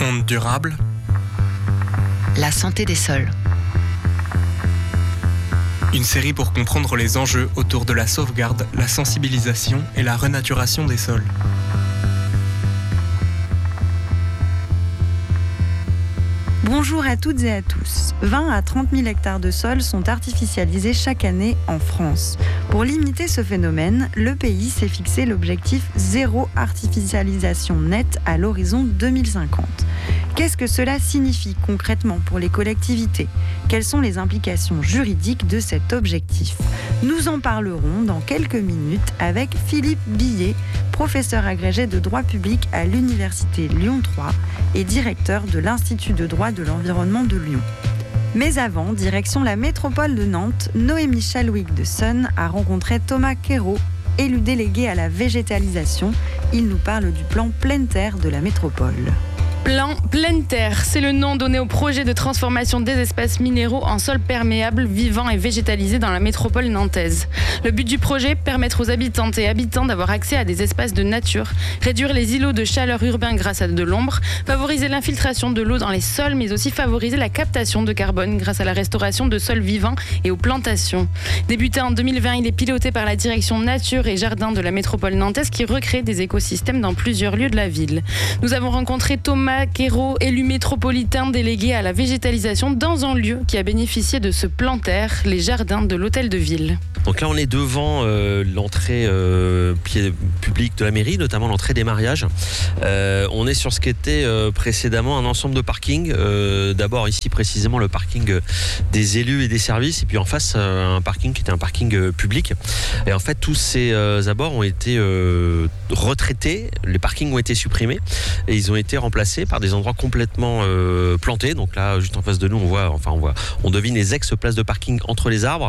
ondes durables, la santé des sols. Une série pour comprendre les enjeux autour de la sauvegarde, la sensibilisation et la renaturation des sols. Bonjour à toutes et à tous. 20 à 30 000 hectares de sols sont artificialisés chaque année en France. Pour limiter ce phénomène, le pays s'est fixé l'objectif zéro artificialisation nette à l'horizon 2050. Qu'est-ce que cela signifie concrètement pour les collectivités ? Quelles sont les implications juridiques de cet objectif ? Nous en parlerons dans quelques minutes avec Philippe Billet, professeur agrégé de droit public à l'Université Lyon 3 et directeur de l'Institut de droit de l'environnement de Lyon. Mais avant, direction la métropole de Nantes, Noémie Chalwick de Sun a rencontré Thomas Quérault, élu délégué à la végétalisation. Il nous parle du plan Pleine Terre de la métropole. Plan Pleine Terre, c'est le nom donné au projet de transformation des espaces minéraux en sols perméables, vivants et végétalisés dans la métropole nantaise. Le but du projet, permettre aux habitantes et habitants d'avoir accès à des espaces de nature, réduire les îlots de chaleur urbains grâce à de l'ombre, favoriser l'infiltration de l'eau dans les sols, mais aussi favoriser la captation de carbone grâce à la restauration de sols vivants et aux plantations. Débuté en 2020, il est piloté par la direction nature et jardins de la métropole nantaise qui recrée des écosystèmes dans plusieurs lieux de la ville. Nous avons rencontré Thomas Quérault, élu métropolitain délégué à la végétalisation dans un lieu qui a bénéficié de ce plan terre, les jardins de l'hôtel de ville. Donc là on est devant l'entrée publique de la mairie, notamment l'entrée des mariages. On est sur ce qui était précédemment un ensemble de parkings. D'abord ici précisément le parking des élus et des services, et puis en face un parking qui était un parking public. Et en fait tous ces abords ont été retraités, les parkings ont été supprimés et ils ont été remplacés par des endroits complètement plantés. Donc là juste en face de nous on devine les ex-places de parking entre les arbres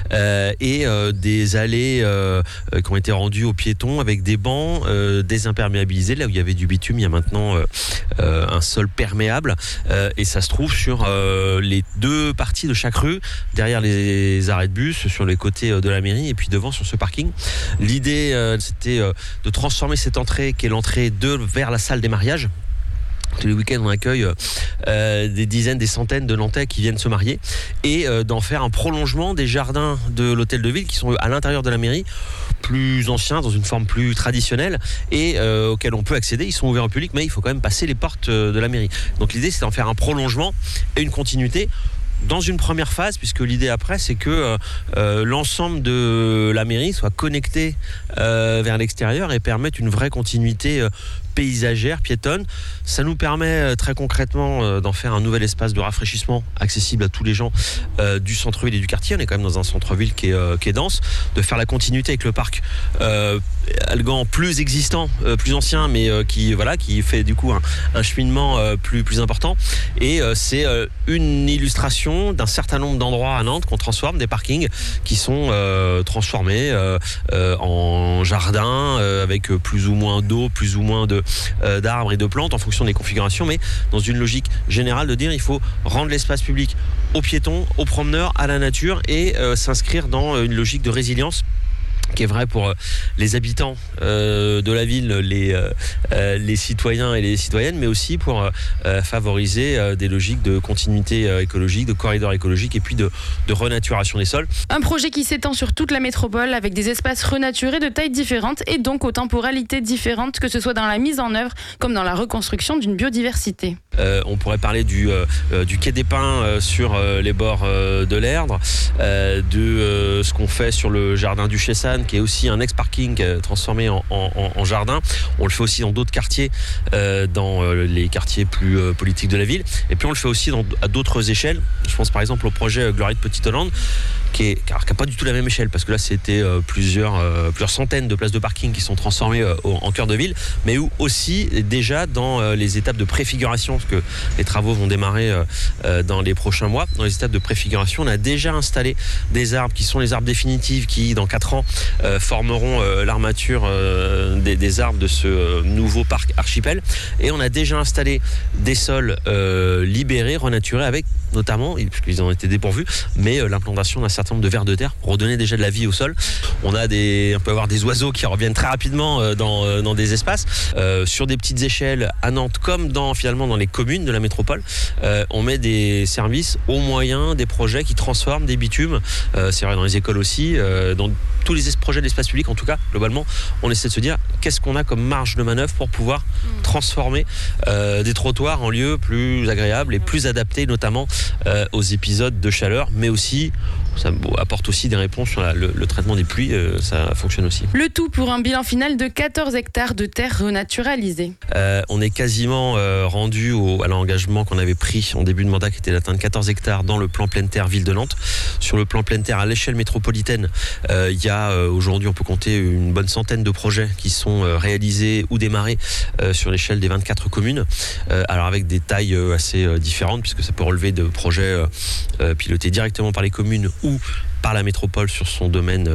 et des allées qui ont été rendues aux piétons avec des bancs désimperméabilisés. Là où il y avait du bitume, il y a maintenant un sol perméable et ça se trouve sur les deux parties de chaque rue, derrière les arrêts de bus, sur les côtés de la mairie et puis devant sur ce parking. L'idée c'était de transformer cette entrée qui est l'entrée vers la salle des mariages. Tous les week-ends, on accueille des dizaines, des centaines de Nantais qui viennent se marier et d'en faire un prolongement des jardins de l'hôtel de ville qui sont à l'intérieur de la mairie, plus anciens, dans une forme plus traditionnelle et auxquels on peut accéder. Ils sont ouverts au public, mais il faut quand même passer les portes de la mairie. Donc l'idée, c'est d'en faire un prolongement et une continuité dans une première phase, puisque l'idée après, c'est que l'ensemble de la mairie soit connecté vers l'extérieur et permette une vraie continuité paysagère, piétonne. Ça nous permet très concrètement d'en faire un nouvel espace de rafraîchissement accessible à tous les gens du centre-ville et du quartier. On est quand même dans un centre-ville qui est dense, de faire la continuité avec le parc Algan plus existant, plus ancien, mais qui fait du coup un cheminement plus important. Et c'est une illustration d'un certain nombre d'endroits à Nantes qu'on transforme, des parkings qui sont transformés en jardins avec plus ou moins d'eau, plus ou moins d'arbres et de plantes en fonction des configurations, mais dans une logique générale de dire il faut rendre l'espace public aux piétons, aux promeneurs, à la nature et s'inscrire dans une logique de résilience qui est vrai pour les habitants de la ville, les citoyens et les citoyennes, mais aussi pour favoriser des logiques de continuité écologique, de corridors écologiques et puis de renaturation des sols. Un projet qui s'étend sur toute la métropole avec des espaces renaturés de tailles différentes et donc aux temporalités différentes, que ce soit dans la mise en œuvre comme dans la reconstruction d'une biodiversité. On pourrait parler du quai des Pins sur les bords de l'Erdre, de ce qu'on fait sur le jardin du Chessan, qui est aussi un ex-parking transformé en jardin. On le fait aussi dans d'autres quartiers, dans les quartiers plus politiques de la ville. Et puis on le fait aussi à d'autres échelles. Je pense par exemple au projet Glory de Petite-Hollande, qui n'a pas du tout la même échelle, parce que là c'était plusieurs centaines de places de parking qui sont transformées en cœur de ville, mais où aussi déjà dans les étapes de préfiguration, parce que les travaux vont démarrer dans les prochains mois, dans les étapes de préfiguration, on a déjà installé des arbres qui sont les arbres définitifs qui dans 4 ans formeront l'armature des arbres de ce nouveau parc archipel, et on a déjà installé des sols libérés, renaturés, avec notamment, puisqu'ils en étaient dépourvus, mais l'implantation d'un certain nombre de vers de terre pour redonner déjà de la vie au sol. On peut avoir des oiseaux qui reviennent très rapidement dans des espaces, sur des petites échelles à Nantes, comme finalement dans les communes de la métropole, on met des services au moyen des projets qui transforment des bitumes. C'est vrai dans les écoles aussi, dans tous les projets de l'espace public, en tout cas, globalement, on essaie de se dire qu'est-ce qu'on a comme marge de manœuvre pour pouvoir transformer des trottoirs en lieux plus agréables et plus adaptés, notamment aux épisodes de chaleur, mais aussi ça apporte aussi des réponses sur le traitement des pluies, ça fonctionne aussi. Le tout pour un bilan final de 14 hectares de terres renaturalisées. On est quasiment rendu à l'engagement qu'on avait pris en début de mandat, qui était d'atteindre 14 hectares dans le plan pleine terre ville de Nantes. Sur le plan pleine terre à l'échelle métropolitaine, il y a aujourd'hui, on peut compter une bonne centaine de projets qui sont réalisés ou démarrés sur l'échelle des 24 communes. Alors avec des tailles assez différentes, puisque ça peut relever de projets pilotés directement par les communes ou par la métropole sur son domaine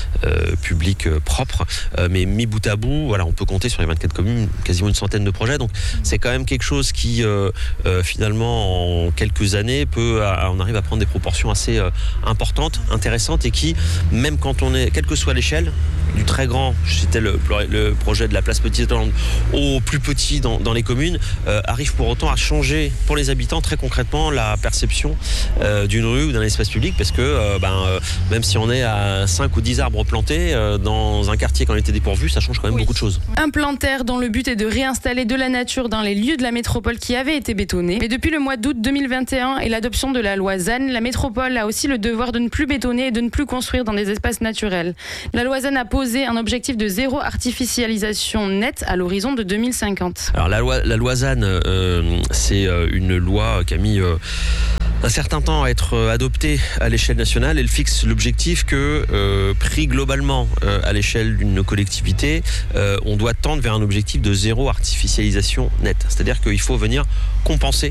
public propre, mais mis bout à bout, voilà, on peut compter sur les 24 communes quasiment une centaine de projets, donc c'est quand même quelque chose qui finalement en quelques années on arrive à prendre des proportions assez importantes, intéressantes, et qui, même quand on est, quelle que soit l'échelle, du très grand, c'était le projet de la place Petite-Hollande, au plus petit dans les communes, arrive pour autant à changer pour les habitants très concrètement la perception d'une rue ou d'un espace public, parce que même si on est à 5 ou 10 arbres plantés dans un quartier quand on était dépourvu, ça change quand même beaucoup de choses. Un plan terre dont le but est de réinstaller de la nature dans les lieux de la métropole qui avaient été bétonnés. Mais depuis le mois d'août 2021 et l'adoption de la loi ZAN, la métropole a aussi le devoir de ne plus bétonner et de ne plus construire dans des espaces naturels. La loi ZAN a posé un objectif de zéro artificialisation nette à l'horizon de 2050. Alors la loi ZAN, c'est une loi qui a mis un certain temps à être adoptée à l'échelle nationale. Elle fixe l'objectif que, pris globalement à l'échelle d'une collectivité, on doit tendre vers un objectif de zéro artificialisation nette. C'est-à-dire qu'il faut venir compenser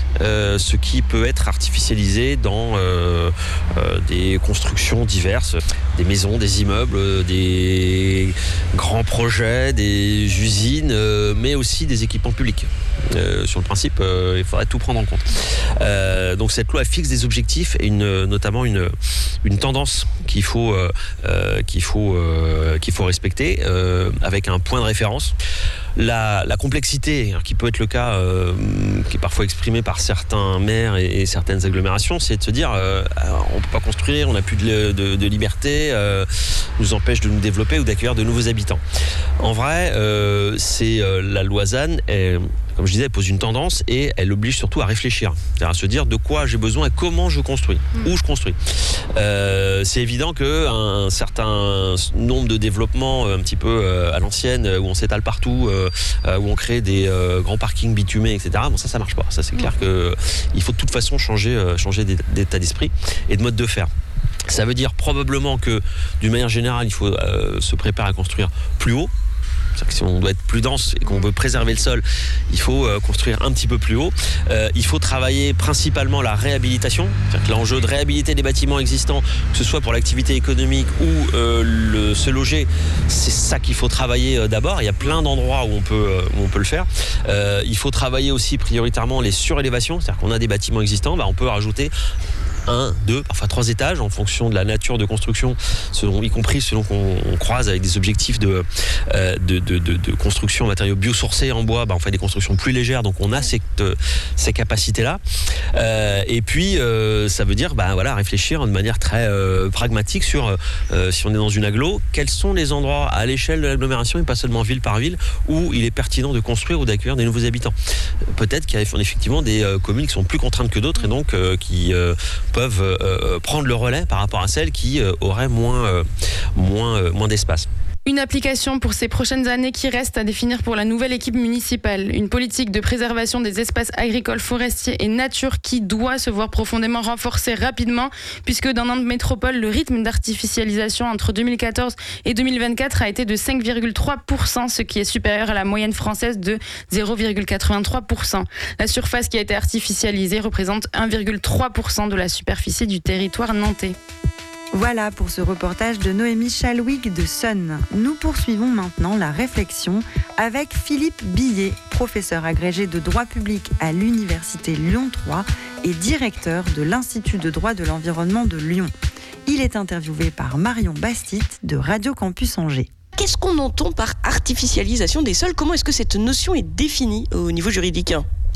ce qui peut être artificialisé dans des constructions diverses, des maisons, des immeubles, des grands projets, des usines, mais aussi des équipements publics. Sur le principe, il faudrait tout prendre en compte. Donc cette loi fixe des objectifs et notamment une tendance qu'il faut respecter avec un point de référence. La complexité, qui peut être le cas, qui est parfois exprimée par certains maires et certaines agglomérations, c'est de se dire on ne peut pas construire, on n'a plus de liberté, nous empêche de nous développer ou d'accueillir de nouveaux habitants. En vrai, la loi ZAN, comme je disais, elle pose une tendance et elle oblige surtout à réfléchir, c'est-à-dire à se dire de quoi j'ai besoin et comment je construis, où je construis. C'est évident qu'un certain nombre de développements un petit peu à l'ancienne, où on s'étale partout, où on crée des grands parkings bitumés, etc. Bon, ça marche pas. Ça, c'est clair qu'il faut de toute façon changer d'état d'esprit et de mode de faire. Ça veut dire probablement que, d'une manière générale, il faut se préparer à construire plus haut. C'est-à-dire que si on doit être plus dense et qu'on veut préserver le sol, il faut construire un petit peu plus haut. Il faut travailler principalement la réhabilitation. C'est-à-dire que l'enjeu de réhabiliter des bâtiments existants, que ce soit pour l'activité économique ou se loger, c'est ça qu'il faut travailler d'abord. Il y a plein d'endroits où on peut le faire. Il faut travailler aussi prioritairement les surélévations. C'est-à-dire qu'on a des bâtiments existants, on peut rajouter 1, 2, parfois 3 étages en fonction de la nature de construction, y compris selon qu'on croise avec des objectifs de construction en matériaux biosourcés en bois, on fait des constructions plus légères, donc on a ces capacités-là. Et puis, ça veut dire réfléchir de manière très pragmatique sur, si on est dans une agglo, quels sont les endroits à l'échelle de l'agglomération et pas seulement ville par ville où il est pertinent de construire ou d'accueillir des nouveaux habitants. Peut-être qu'il y a effectivement des communes qui sont plus contraintes que d'autres et donc qui peuvent prendre le relais par rapport à celles qui auraient moins d'espace. Une application pour ces prochaines années qui reste à définir pour la nouvelle équipe municipale. Une politique de préservation des espaces agricoles, forestiers et nature qui doit se voir profondément renforcée rapidement, puisque dans Nantes Métropole, le rythme d'artificialisation entre 2014 et 2024 a été de 5,3%, ce qui est supérieur à la moyenne française de 0,83%. La surface qui a été artificialisée représente 1,3% de la superficie du territoire nantais. Voilà pour ce reportage de Noémie Chalwig de Sun. Nous poursuivons maintenant la réflexion avec Philippe Billet, professeur agrégé de droit public à l'Université Lyon 3 et directeur de l'Institut de droit de l'environnement de Lyon. Il est interviewé par Marion Bastit de Radio Campus Angers. Qu'est-ce qu'on entend par artificialisation des sols ? Comment est-ce que cette notion est définie au niveau juridique ?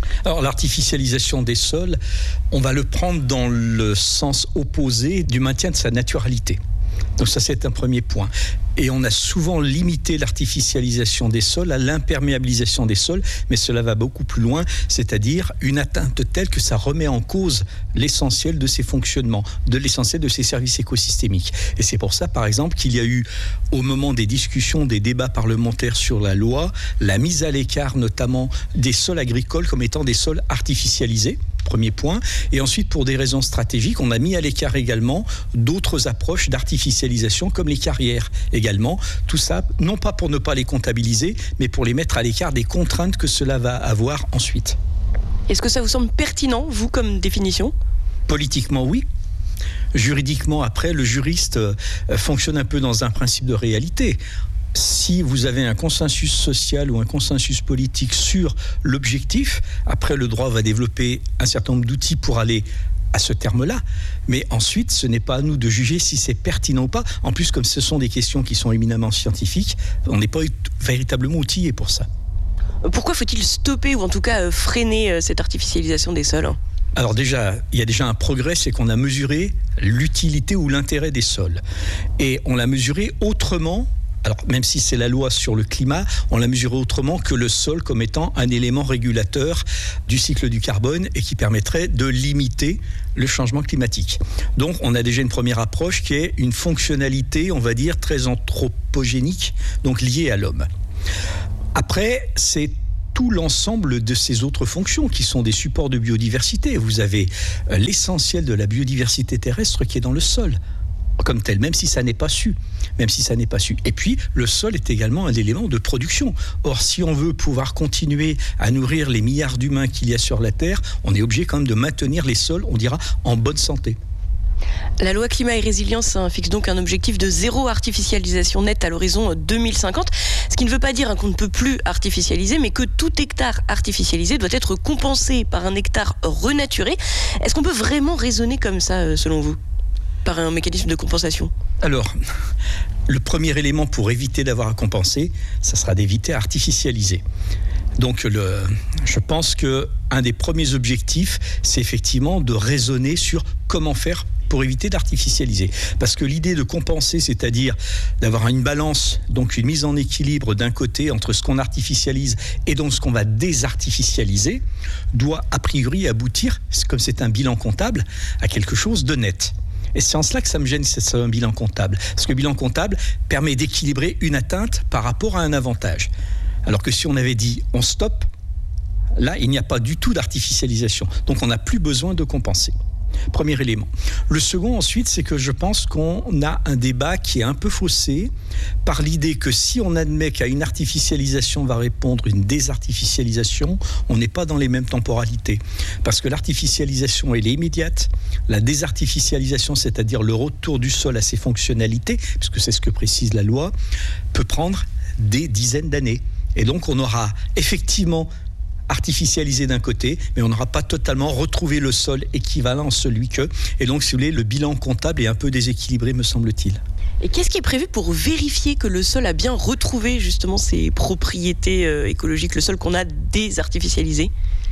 Alors l'artificialisation des sols, on va le prendre dans le sens opposé du maintien de sa naturalité. Donc ça, c'est un premier point. Et on a souvent limité l'artificialisation des sols à l'imperméabilisation des sols, mais cela va beaucoup plus loin, c'est-à-dire une atteinte telle que ça remet en cause l'essentiel de ses fonctionnements, de l'essentiel de ses services écosystémiques. Et c'est pour ça, par exemple, qu'il y a eu, au moment des discussions, des débats parlementaires sur la loi, la mise à l'écart notamment des sols agricoles comme étant des sols artificialisés. Premier point. Et ensuite, pour des raisons stratégiques, on a mis à l'écart également d'autres approches d'artificialisation comme les carrières également. Tout ça, non pas pour ne pas les comptabiliser, mais pour les mettre à l'écart des contraintes que cela va avoir ensuite. Est-ce que ça vous semble pertinent, vous, comme définition ? Politiquement, oui. Juridiquement, après, le juriste fonctionne un peu dans un principe de réalité. Si vous avez un consensus social ou un consensus politique sur l'objectif, après le droit va développer un certain nombre d'outils pour aller à ce terme-là. Mais ensuite, ce n'est pas à nous de juger si c'est pertinent ou pas. En plus, comme ce sont des questions qui sont éminemment scientifiques, on n'est pas véritablement outillé pour ça. Pourquoi faut-il stopper ou en tout cas freiner cette artificialisation des sols ? Alors déjà, il y a déjà un progrès, c'est qu'on a mesuré l'utilité ou l'intérêt des sols. Et on l'a mesuré autrement. Alors, même si c'est la loi sur le climat, on l'a mesuré autrement que le sol comme étant un élément régulateur du cycle du carbone et qui permettrait de limiter le changement climatique. Donc, on a déjà une première approche qui est une fonctionnalité, on va dire, très anthropogénique, donc liée à l'homme. Après, c'est tout l'ensemble de ces autres fonctions qui sont des supports de biodiversité. Vous avez l'essentiel de la biodiversité terrestre qui est dans le sol, comme tel, même si ça n'est pas su. Et puis, le sol est également un élément de production. Or, si on veut pouvoir continuer à nourrir les milliards d'humains qu'il y a sur la Terre, on est obligé quand même de maintenir les sols, on dira, en bonne santé. La loi climat et résilience fixe donc un objectif de 0 artificialisation nette à l'horizon 2050, ce qui ne veut pas dire qu'on ne peut plus artificialiser, mais que tout hectare artificialisé doit être compensé par un hectare renaturé. Est-ce qu'on peut vraiment raisonner comme ça, selon vous ? Par un mécanisme de compensation ? Alors, le premier élément pour éviter d'avoir à compenser, ça sera d'éviter à artificialiser. Donc, je pense qu'un des premiers objectifs, c'est effectivement de raisonner sur comment faire pour éviter d'artificialiser. Parce que l'idée de compenser, c'est-à-dire d'avoir une balance, donc une mise en équilibre d'un côté entre ce qu'on artificialise et donc ce qu'on va désartificialiser, doit a priori aboutir, comme c'est un bilan comptable, à quelque chose de net. Et c'est en cela que ça me gêne, c'est un bilan comptable. Parce que le bilan comptable permet d'équilibrer une atteinte par rapport à un avantage. Alors que si on avait dit on stoppe, là, il n'y a pas du tout d'artificialisation. Donc on n'a plus besoin de compenser. Premier élément. Le second, ensuite, c'est que je pense qu'on a un débat qui est un peu faussé par l'idée que si on admet qu'à une artificialisation va répondre une désartificialisation, on n'est pas dans les mêmes temporalités. Parce que l'artificialisation, elle est immédiate. La désartificialisation, c'est-à-dire le retour du sol à ses fonctionnalités, puisque c'est ce que précise la loi, peut prendre des dizaines d'années. Et donc, on aura effectivement artificialisé d'un côté, mais on n'aura pas totalement retrouvé le sol équivalent à celui que. Et donc, si vous voulez, le bilan comptable est un peu déséquilibré, me semble-t-il. Et qu'est-ce qui est prévu pour vérifier que le sol a bien retrouvé justement ses propriétés écologiques, le sol qu'on a désartificialisé ?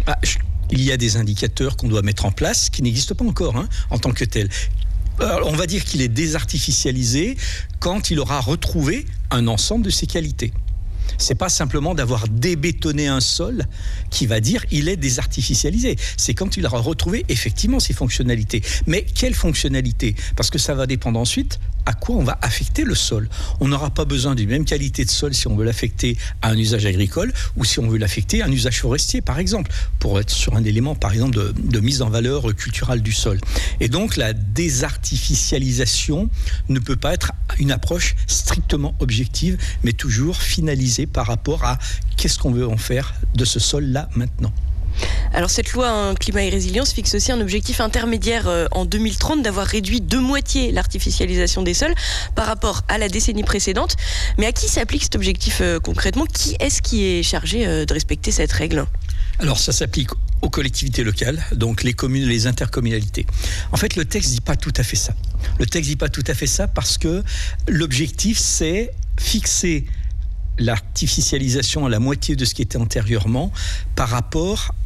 Il y a des indicateurs qu'on doit mettre en place qui n'existent pas encore en tant que tels. Alors, on va dire qu'il est désartificialisé quand il aura retrouvé un ensemble de ses qualités. C'est pas simplement d'avoir débétonné un sol qui va dire il est désartificialisé. C'est quand il aura retrouvé effectivement ses fonctionnalités. Mais quelles fonctionnalités ? Parce que ça va dépendre ensuite à quoi on va affecter le sol. On n'aura pas besoin d'une même qualité de sol si on veut l'affecter à un usage agricole ou si on veut l'affecter à un usage forestier, par exemple, pour être sur un élément, par exemple, de mise en valeur culturelle du sol. Et donc, la désartificialisation ne peut pas être une approche strictement objective, mais toujours finalisée par rapport à qu'est-ce qu'on veut en faire de ce sol-là maintenant. Alors cette loi climat et résilience fixe aussi un objectif intermédiaire en 2030 d'avoir réduit de moitié l'artificialisation des sols par rapport à la décennie précédente. Mais à qui s'applique cet objectif concrètement ? Qui est-ce qui est chargé de respecter cette règle ? Alors ça s'applique aux collectivités locales, donc les communes et les intercommunalités. En fait, le texte ne dit pas tout à fait ça. Le texte ne dit pas tout à fait ça parce que l'objectif, c'est fixer l'artificialisation à la moitié de ce qui était antérieurement par rapport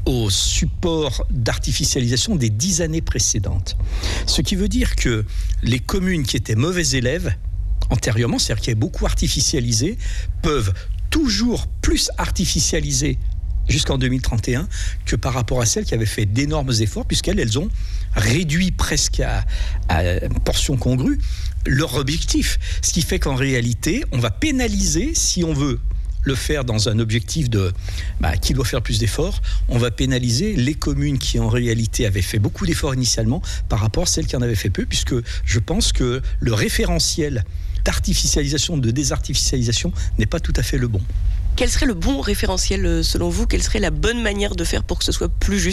au support d'artificialisation des 10 années précédentes. Ce qui veut dire que les communes qui étaient mauvais élèves antérieurement, c'est-à-dire qui avaient beaucoup artificialisé, peuvent toujours plus artificialiser jusqu'en 2031 que par rapport à celles qui avaient fait d'énormes efforts, puisqu'elles ont réduit presque à portion congrue leur objectif. Ce qui fait qu'en réalité, on va pénaliser, si on veut le faire dans un objectif de qui doit faire plus d'efforts, on va pénaliser les communes qui en réalité avaient fait beaucoup d'efforts initialement par rapport à celles qui en avaient fait peu, puisque je pense que le référentiel d'artificialisation, de désartificialisation n'est pas tout à fait le bon. Quel serait le bon référentiel selon vous ? Quelle serait la bonne manière de faire pour que ce soit plus juste ?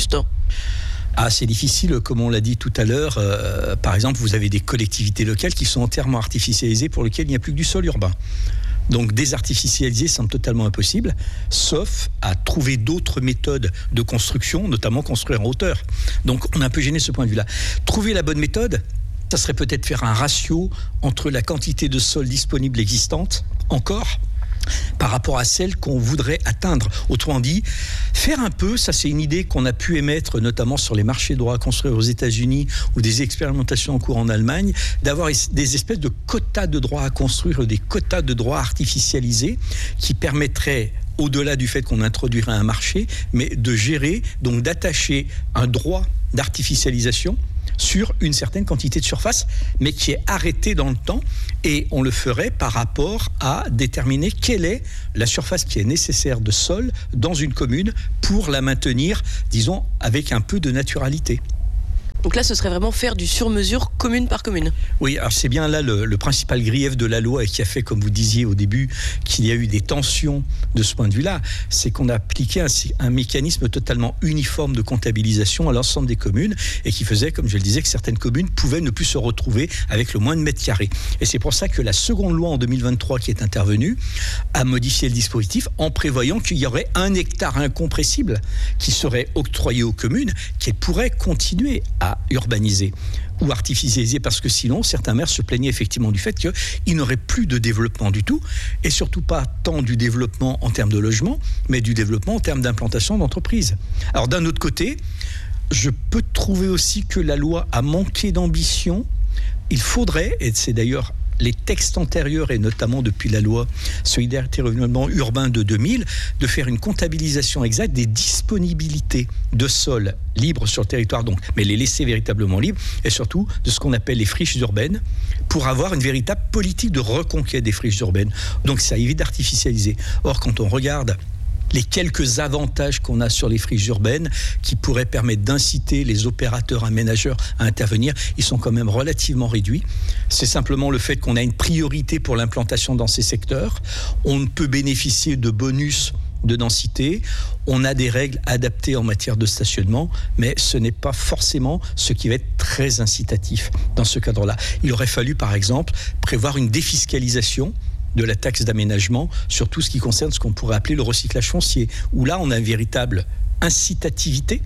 C'est difficile, comme on l'a dit tout à l'heure. Par exemple, vous avez des collectivités locales qui sont entièrement artificialisées pour lesquelles il n'y a plus que du sol urbain. Donc désartificialiser semble totalement impossible, sauf à trouver d'autres méthodes de construction, notamment construire en hauteur. Donc on est un peu gêné de ce point de vue-là. Trouver la bonne méthode, ça serait peut-être faire un ratio entre la quantité de sol disponible existante, encore, par rapport à celle qu'on voudrait atteindre. Autrement dit, faire un peu, ça c'est une idée qu'on a pu émettre notamment sur les marchés de droit à construire aux États-Unis ou des expérimentations en cours en Allemagne, d'avoir des espèces de quotas de droit à construire, des quotas de droit artificialisés qui permettraient, au-delà du fait qu'on introduirait un marché, mais de gérer, donc d'attacher un droit d'artificialisation sur une certaine quantité de surface, mais qui est arrêtée dans le temps, et on le ferait par rapport à déterminer quelle est la surface qui est nécessaire de sol dans une commune pour la maintenir, disons, avec un peu de naturalité. Donc là, ce serait vraiment faire du sur-mesure commune par commune. Oui, alors c'est bien là le principal grief de la loi et qui a fait, comme vous disiez au début, qu'il y a eu des tensions de ce point de vue-là, c'est qu'on a appliqué un mécanisme totalement uniforme de comptabilisation à l'ensemble des communes et qui faisait, comme je le disais, que certaines communes pouvaient ne plus se retrouver avec le moins de mètres carrés. Et c'est pour ça que la seconde loi en 2023 qui est intervenue a modifié le dispositif en prévoyant qu'il y aurait 1 hectare incompressible qui serait octroyé aux communes qui pourraient continuer à urbaniser ou artificialiser, parce que sinon certains maires se plaignaient effectivement du fait qu'il n'aurait plus de développement du tout, et surtout pas tant du développement en termes de logement, mais du développement en termes d'implantation d'entreprises. Alors d'un autre côté, je peux trouver aussi que la loi a manqué d'ambition. Il faudrait, et c'est d'ailleurs les textes antérieurs, et notamment depuis la loi Solidarité et Renouvellement Urbain de 2000, de faire une comptabilisation exacte des disponibilités de sols libres sur le territoire, donc, mais les laisser véritablement libres, et surtout de ce qu'on appelle les friches urbaines, pour avoir une véritable politique de reconquête des friches urbaines. Donc ça évite d'artificialiser. Or, quand on regarde les quelques avantages qu'on a sur les friches urbaines qui pourraient permettre d'inciter les opérateurs aménageurs à intervenir, ils sont quand même relativement réduits. C'est simplement le fait qu'on a une priorité pour l'implantation dans ces secteurs. On ne peut bénéficier de bonus de densité. On a des règles adaptées en matière de stationnement, mais ce n'est pas forcément ce qui va être très incitatif dans ce cadre-là. Il aurait fallu, par exemple, prévoir une défiscalisation de la taxe d'aménagement sur tout ce qui concerne ce qu'on pourrait appeler le recyclage foncier, où là on a une véritable incitativité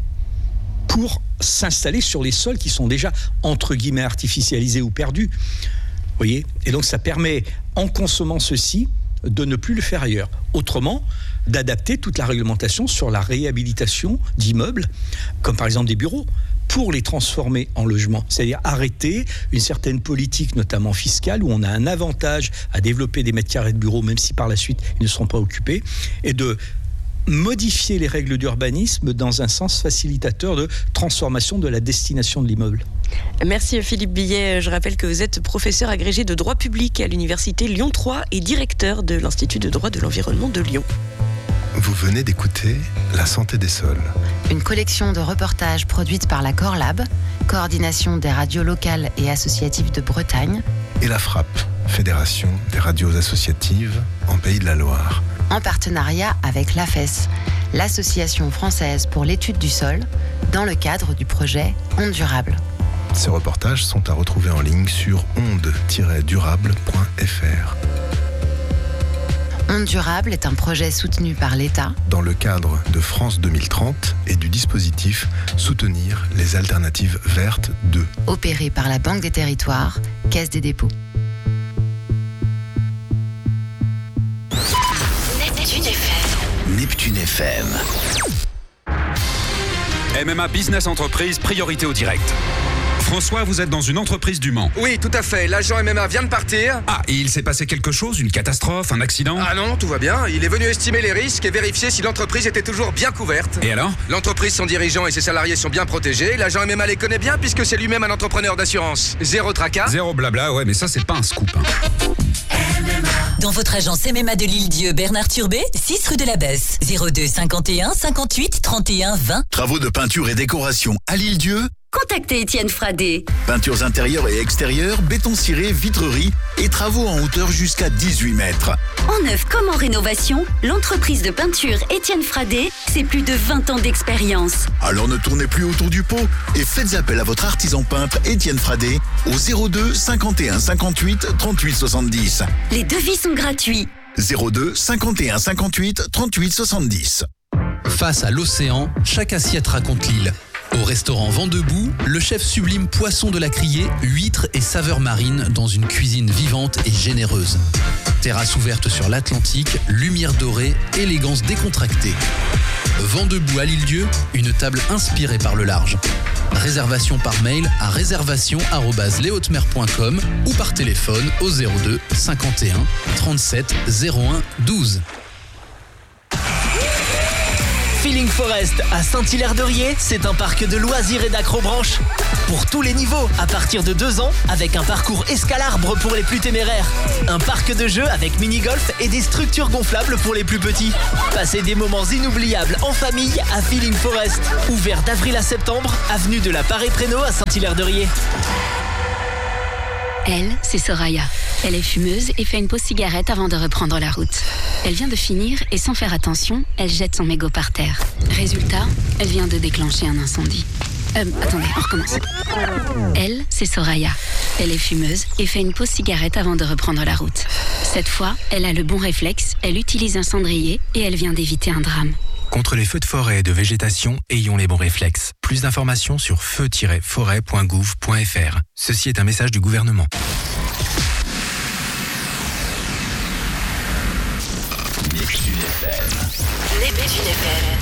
pour s'installer sur les sols qui sont déjà entre guillemets artificialisés ou perdus. Vous voyez ? Et donc ça permet, en consommant ceci, de ne plus le faire ailleurs. Autrement, d'adapter toute la réglementation sur la réhabilitation d'immeubles, comme par exemple des bureaux, pour les transformer en logements. C'est-à-dire arrêter une certaine politique, notamment fiscale, où on a un avantage à développer des mètres carrés de bureaux, même si par la suite ils ne seront pas occupés, et de modifier les règles d'urbanisme dans un sens facilitateur de transformation de la destination de l'immeuble. Merci Philippe Billet. Je rappelle que vous êtes professeur agrégé de droit public à l'université Lyon 3 et directeur de l'Institut de droit de l'environnement de Lyon. Vous venez d'écouter La santé des sols. Une collection de reportages produite par la Corlab, coordination des radios locales et associatives de Bretagne, Et la FRAP, Fédération des radios associatives en Pays de la Loire. en partenariat avec l'AFES, l'Association française pour l'étude du sol, dans le cadre du projet Ondes Durables. Ces reportages sont à retrouver en ligne sur ondes-durable.fr. Ondes Durables est un projet soutenu par l'État Dans le cadre de France 2030 et du dispositif Soutenir les alternatives vertes 2. opéré par la Banque des Territoires, Caisse des dépôts. Neptune FM. MMA Business Entreprise, priorité au direct. François, vous êtes dans une entreprise du Mans. Oui, tout à fait. L'agent MMA vient de partir. Ah, et il s'est passé quelque chose? Une catastrophe? Un accident? Ah non, tout va bien. Il est venu estimer les risques et vérifier si l'entreprise était toujours bien couverte. Et alors? L'entreprise, son dirigeant et ses salariés sont bien protégés. L'agent MMA les connaît bien puisque c'est lui-même un entrepreneur d'assurance. Zéro tracas. Zéro blabla, ouais, mais ça, c'est pas un scoop. Dans votre agence MMA de l'Île-Dieu, Bernard Turbet, 6 rue de la Besse, 02 51 58 31 20. Travaux de peinture et décoration à l'Île-Dieu. Contactez Étienne Fradé. Peintures intérieures et extérieures, béton ciré, vitrerie et travaux en hauteur jusqu'à 18 mètres. En neuf comme en rénovation, l'entreprise de peinture Étienne Fradé, c'est plus de 20 ans d'expérience. Alors ne tournez plus autour du pot et faites appel à votre artisan peintre Étienne Fradé au 02 51 58 38 70. Les devis sont gratuits. 02 51 58 38 70. Face à l'océan, chaque assiette raconte l'île. Au restaurant Vent debout, le chef sublime poisson de la Criée, huîtres et saveurs marines dans une cuisine vivante et généreuse. Terrasse ouverte sur l'Atlantique, lumière dorée, élégance décontractée. Vent debout à l'Île-Dieu, une table inspirée par le large. Réservation par mail à réservation@lehautesmers.com ou par téléphone au 02 51 37 01 12. Feeling Forest à Saint-Hilaire-de-Riez, c'est un parc de loisirs et d'acrobranche. Pour tous les niveaux, à partir de 2 ans, avec un parcours escalarbre pour les plus téméraires. Un parc de jeux avec mini-golf et des structures gonflables pour les plus petits. Passez des moments inoubliables en famille à Feeling Forest. Ouvert d'avril à septembre, avenue de la Paré-Prénaux à Saint-Hilaire-de-Riez. Elle, c'est Soraya. Elle est fumeuse et fait une pause cigarette avant de reprendre la route. Elle vient de finir et sans faire attention, elle jette son mégot par terre. Résultat, elle vient de déclencher un incendie. Attendez, on recommence. Elle, c'est Soraya. Elle est fumeuse et fait une pause cigarette avant de reprendre la route. Cette fois, elle a le bon réflexe, elle utilise un cendrier et elle vient d'éviter un drame. Contre les feux de forêt et de végétation, ayons les bons réflexes. Plus d'informations sur feu-forêt.gouv.fr. Ceci est un message du gouvernement. Neptune FM.